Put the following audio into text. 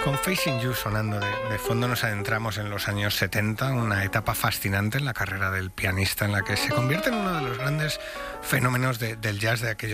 Con Facing You sonando de fondo nos adentramos en los años 70, una etapa fascinante en la carrera del pianista en la que se convierte en uno de los grandes fenómenos del jazz de aquellos